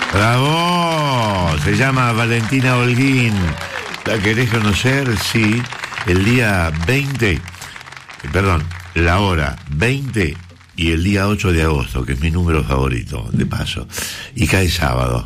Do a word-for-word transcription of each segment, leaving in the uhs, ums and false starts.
¡Bravo! Se llama Valentina Holguín. ¿La querés conocer? Sí. El día veinte, perdón, la hora veinte y el día ocho de agosto, que es mi número favorito, de paso. Y cae sábado.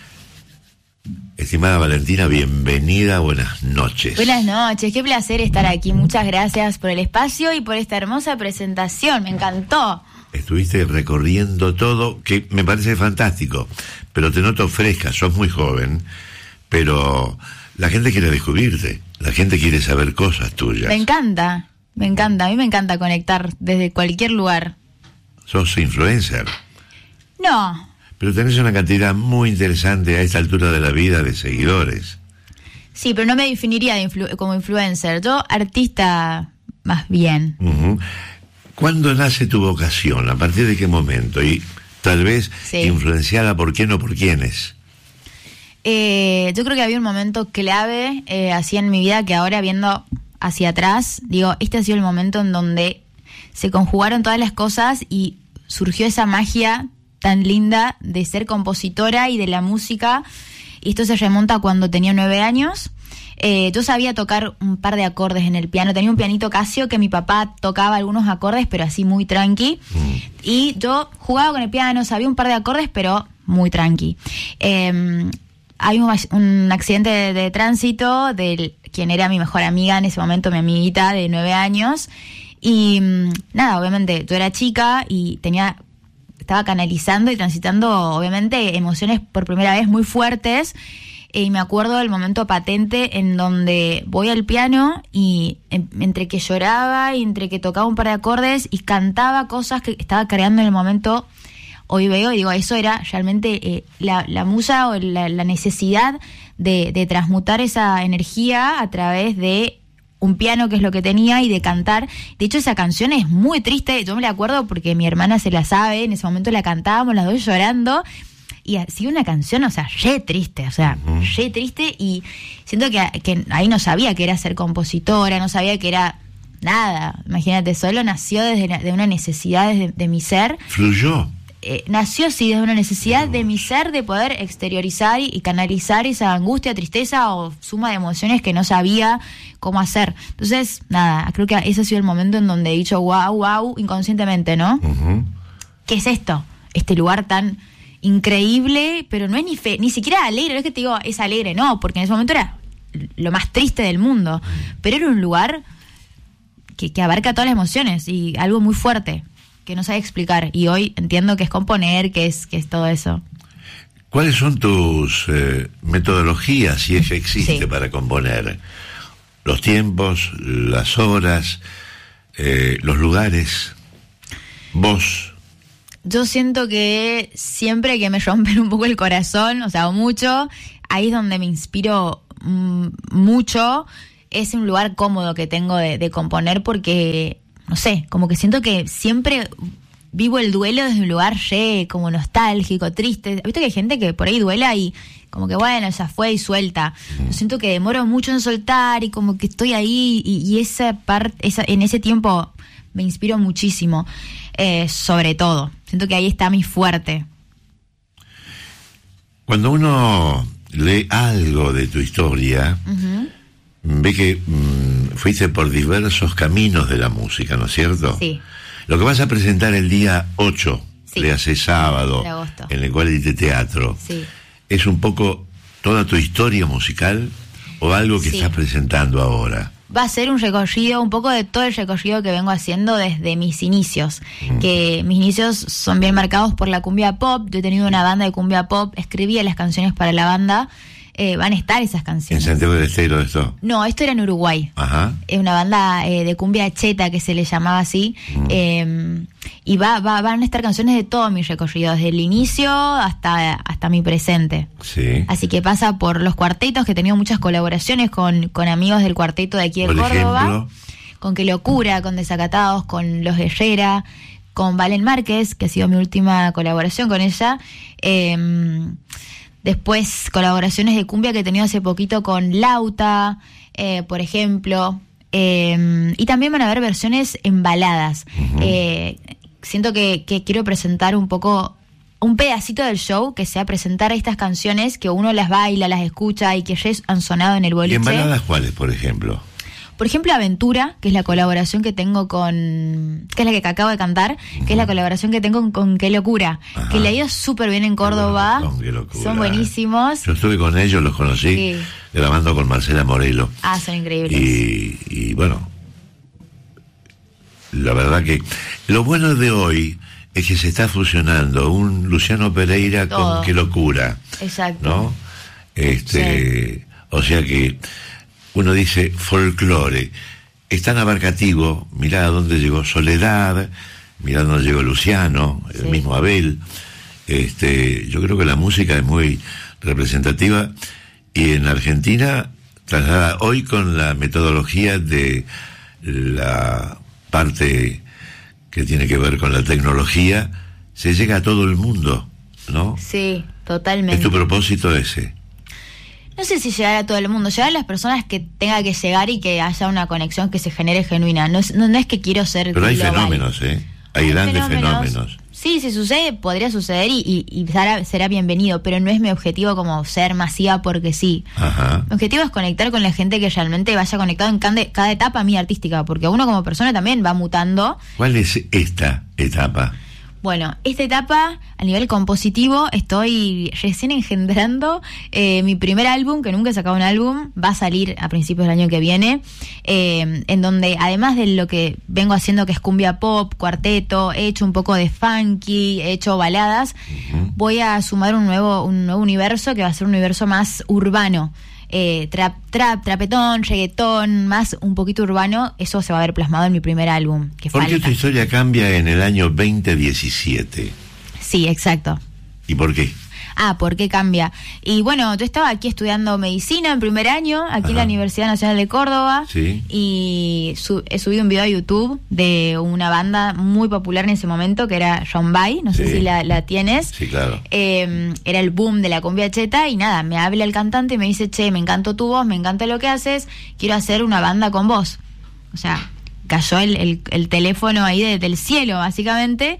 Estimada Valentina, bienvenida, buenas noches. Buenas noches, qué placer estar aquí. Muchas gracias por el espacio y por esta hermosa presentación, me encantó. Estuviste recorriendo todo, que me parece fantástico, pero te noto fresca, sos muy joven, pero la gente quiere descubrirte, la gente quiere saber cosas tuyas. Me encanta, me encanta, a mí me encanta conectar desde cualquier lugar. ¿Sos influencer? No. Pero tenés una cantidad muy interesante a esta altura de la vida de seguidores. Sí, pero no me definiría de influ- como influencer, yo artista más bien. Uh-huh. ¿Cuándo nace tu vocación? ¿A partir de qué momento? Y tal vez sí. Influenciada por quién o por quiénes. Eh, yo creo que había un momento clave eh, así en mi vida que ahora viendo hacia atrás, digo, este ha sido el momento en donde se conjugaron todas las cosas y surgió esa magia tan linda de ser compositora y de la música. Y esto se remonta a cuando tenía nueve años. Eh, yo sabía tocar un par de acordes en el piano. Tenía un pianito Casio que mi papá tocaba algunos acordes, pero así muy tranqui. Mm. Y yo jugaba con el piano, sabía un par de acordes, pero muy tranqui. Eh, hay un, un accidente de, de tránsito de quien era mi mejor amiga en ese momento, mi amiguita de nueve años. Y nada, obviamente yo era chica y tenía... estaba canalizando y transitando, obviamente, emociones por primera vez muy fuertes. Y me acuerdo del momento patente en donde voy al piano y en, entre que lloraba y entre que tocaba un par de acordes y cantaba cosas que estaba creando en el momento, hoy veo y digo, eso era realmente eh, la, la musa o la, la necesidad de, de transmutar esa energía a través de un piano, que es lo que tenía, y de cantar. De hecho, esa canción es muy triste, yo me la acuerdo porque mi hermana se la sabe, en ese momento la cantábamos las dos llorando, y así una canción, o sea, re triste, o sea, uh-huh. re triste, y siento que, que ahí no sabía que era ser compositora, no sabía que era nada, imagínate, solo nació desde la, de una necesidad de, de mi ser. Fluyó. Eh, nació sí desde una necesidad Dios. de mi ser de poder exteriorizar y, y canalizar esa angustia, tristeza o suma de emociones que no sabía cómo hacer. Entonces, nada, creo que ese ha sido el momento en donde he dicho wow, wow, inconscientemente, ¿no? Uh-huh. ¿Qué es esto? Este lugar tan increíble, pero no es ni fe, ni siquiera alegre, no es que te digo es alegre, no, porque en ese momento era lo más triste del mundo, pero era un lugar que, que abarca todas las emociones y algo muy fuerte que no sabe explicar, y hoy entiendo que es componer, que es que es todo eso. ¿Cuáles son tus eh, metodologías, si es que existe, sí. para componer? Los tiempos, las horas, eh, los lugares, vos. Yo siento que siempre que me rompen un poco el corazón, o sea, o mucho, ahí es donde me inspiro mm, mucho. Es un lugar cómodo que tengo de, de componer porque... no sé, como que siento que siempre vivo el duelo desde un lugar re, como nostálgico, triste. ¿Viste que hay gente que por ahí duela y como que bueno, ya fue y suelta? Yo siento que demoro mucho en soltar y como que estoy ahí y, y esa parte, esa, en ese tiempo me inspiro muchísimo, eh, sobre todo. Siento que ahí está mi fuerte. Cuando uno lee algo de tu historia, uh-huh. ve que mmm, fuiste por diversos caminos de la música, ¿no es cierto? Sí. Lo que vas a presentar el día ocho, sí. le hace sábado, de agosto, en el Quality Teatro, sí. ¿es un poco toda tu historia musical o algo que sí. estás presentando ahora? Va a ser un recorrido, un poco de todo el recorrido que vengo haciendo desde mis inicios, mm. que mis inicios son bien marcados por la cumbia pop. Yo he tenido una banda de cumbia pop, escribía las canciones para la banda. Eh, van a estar esas canciones. ¿En Santiago del Estero esto? No, esto era en Uruguay. Ajá. Es una banda eh, de cumbia cheta que se le llamaba así. Mm. Eh, y va, va, van a estar canciones de todo mi recorrido, desde el inicio hasta, hasta mi presente. Sí. Así que pasa por los cuartetos, que he tenido muchas colaboraciones con, con amigos del cuarteto de aquí de por Córdoba. Ejemplo. Con Qué Locura, con Desacatados, con Los Herrera, con Valen Márquez, que ha sido mi última colaboración con ella. Eh, Después, colaboraciones de cumbia que he tenido hace poquito con Lauta, eh, por ejemplo. Eh, y también van a haber versiones en baladas. Uh-huh. Eh, siento que, que quiero presentar un poco un pedacito del show que sea presentar estas canciones que uno las baila, las escucha y que ya han sonado en el boliche. ¿Y en baladas cuáles, por ejemplo? Por ejemplo, Aventura, que es la colaboración que tengo con... que es la que acabo de cantar, uh-huh. que es la colaboración que tengo con, con Qué Locura, Ajá. que le ha ido súper bien en Córdoba. Qué bueno, qué locura. Son buenísimos. Yo estuve con ellos, los conocí, sí. grabando con Marcela Morelo. Ah, son increíbles. Y, y bueno, la verdad que lo bueno de hoy es que se está fusionando un Luciano Pereira Todo. con Qué Locura. Exacto. ¿No? Este, sí. O sea que uno dice folclore, es tan abarcativo, mirá a dónde llegó Soledad, mirá a dónde llegó Luciano, el sí. mismo Abel. Este, yo creo que la música es muy representativa y en Argentina, trasladada hoy con la metodología de la parte que tiene que ver con la tecnología, se llega a todo el mundo, ¿no? Sí, totalmente. ¿Es tu propósito ese? No sé si llegar a todo el mundo, llegar a las personas que tenga que llegar y que haya una conexión que se genere genuina. No es, no, no es que quiero ser Pero hay global. fenómenos, ¿eh? Hay, hay grandes fenómenos. fenómenos. Sí, si sucede, podría suceder y, y, y será, será bienvenido, pero no es mi objetivo como ser masiva porque sí. Ajá. Mi objetivo es conectar con la gente que realmente vaya conectado en cada, cada etapa mía artística, porque uno como persona también va mutando. ¿Cuál es esta etapa? Bueno, esta etapa, a nivel compositivo, estoy recién engendrando eh, mi primer álbum, que nunca he sacado un álbum, va a salir a principios del año que viene, eh, en donde además de lo que vengo haciendo, que es cumbia pop, cuarteto, he hecho un poco de funky, he hecho baladas, uh-huh. voy a sumar un nuevo, un nuevo universo que va a ser un universo más urbano. Eh, trap, trap, trapetón, reggaetón, más un poquito urbano, eso se va a ver plasmado en mi primer álbum. Que ¿Por falta. qué tu historia cambia en el año veinte diecisiete? Sí, exacto. ¿Y por qué? Ah, ¿por qué cambia? Y bueno, yo estaba aquí estudiando medicina en primer año, aquí Ajá. en la Universidad Nacional de Córdoba, sí. y su- he subido un video a YouTube de una banda muy popular en ese momento, que era Rombay, no sé sí. si la, la tienes. Sí, claro. Eh, era el boom de la cumbia cheta, y nada, me habla el cantante y me dice, che, me encantó tu voz, me encanta lo que haces, quiero hacer una banda con vos. O sea, cayó el, el, el teléfono ahí de, del cielo, básicamente.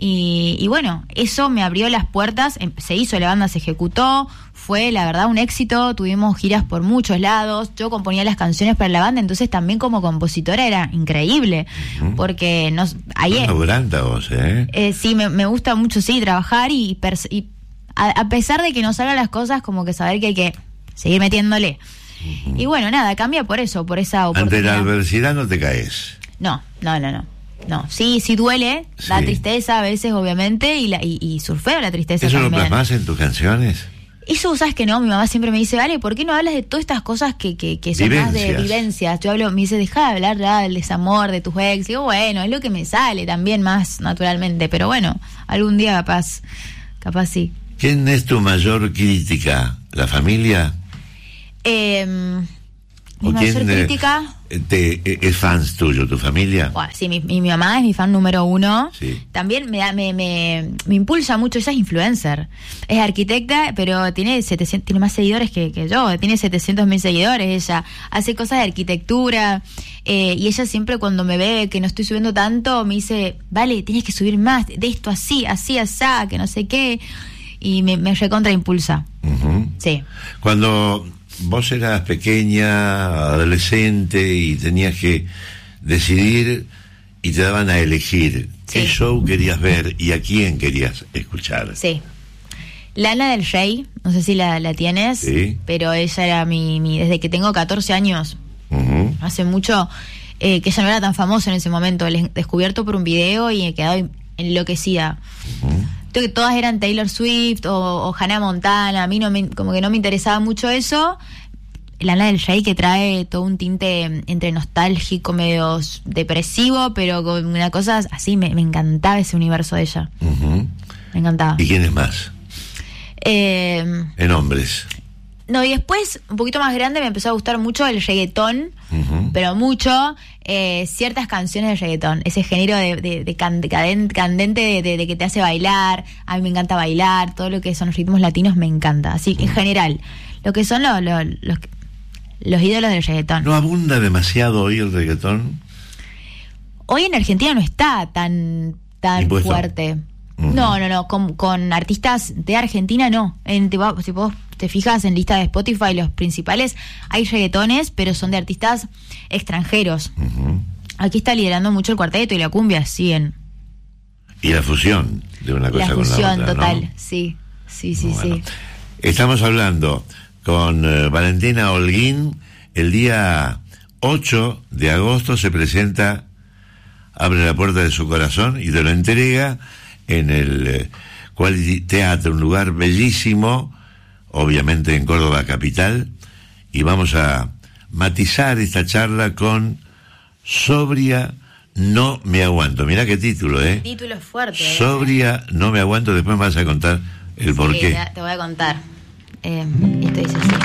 Y, y bueno, eso me abrió las puertas, se hizo, la banda se ejecutó, fue la verdad un éxito, tuvimos giras por muchos lados, yo componía las canciones para la banda, entonces también como compositora era increíble, uh-huh. porque nos, ahí bueno, grande vos, ¿eh? Eh, sí, me, me gusta mucho, sí, trabajar y, pers- y a, a pesar de que no salgan las cosas, como que saber que hay que seguir metiéndole. Uh-huh. Y bueno, nada, cambia por eso, por esa oportunidad. Ante la adversidad no te caes. No, no, no, no. No, sí, sí duele, sí. La tristeza a veces, obviamente, y, la, y, y surfeo la tristeza ¿Eso también. lo plasmas en tus canciones? Eso, ¿sabes que no? Mi mamá siempre me dice, vale, ¿por qué no hablas de todas estas cosas que, que, que son vivencias. más de vivencias? Yo hablo, me dice, deja de hablar ya del desamor, de tus ex. Y digo, bueno, es lo que me sale también más naturalmente, pero bueno, algún día capaz, capaz sí. ¿Quién es tu mayor crítica? ¿La familia? Eh, mi mayor crítica... Te, ¿Es fans tuyo, tu familia? Bueno, sí, mi, mi, mi mamá es mi fan número uno. Sí. También me, da, me, me, me impulsa mucho, ella es influencer. Es arquitecta, pero tiene setecientos, tiene más seguidores que, que yo. Tiene setecientos mil seguidores ella. Hace cosas de arquitectura. Eh, y ella siempre cuando me ve que no estoy subiendo tanto, me dice, vale, tienes que subir más. De esto así, así, así, que no sé qué. Y me, me recontra impulsa. Uh-huh. Sí. Cuando... vos eras pequeña, adolescente y tenías que decidir y te daban a elegir sí. qué show querías ver y a quién querías escuchar. Sí. Lana del Rey, no sé si la, la tienes, sí. pero ella era mi, mi... desde que tengo catorce años, uh-huh. hace mucho, eh, que ella no era tan famosa en ese momento, la he descubierto por un video y he quedado enloquecida. Uh-huh. Que todas eran Taylor Swift o, o Hannah Montana, a mí no me, como que no me interesaba mucho eso. Lana del Rey, que trae todo un tinte entre nostálgico, medio depresivo, pero con una cosa así, me, me encantaba ese universo de ella. Uh-huh. Me encantaba. ¿Y quién es más? Eh, en hombres. No, y después, un poquito más grande, me empezó a gustar mucho el reggaetón, uh-huh. pero mucho, eh, ciertas canciones de reggaetón, ese género de, de, de can, candente, candente de, de, de que te hace bailar. A mí me encanta bailar, todo lo que son los ritmos latinos me encanta. Así que, en general, lo que son los, los, los, los ídolos del reggaetón. ¿No abunda demasiado hoy el reggaetón? Hoy en Argentina no está tan, tan Impuesto. fuerte. Uh-huh. No, no, no, con, con artistas de Argentina no. En, te va- si vos te fijas en lista de Spotify, los principales, hay reggaetones, pero son de artistas extranjeros. Uh-huh. Aquí está liderando mucho el cuarteto y la cumbia, siguen. Y la fusión de una cosa La con la fusión otra, total, ¿no? sí, sí, sí, Bueno. sí. Estamos hablando con eh, Valentina Holguín. El día ocho de agosto se presenta Abre la puerta de su corazón y te lo entrega en el eh, Quality Theater, un lugar bellísimo, obviamente en Córdoba capital, y vamos a matizar esta charla con Sobria no me aguanto. Mirá qué título, ¿eh? Título fuerte. ¿eh? Sobria no me aguanto, después me vas a contar el Sí, porqué. te voy a contar. Eh, esto dice así.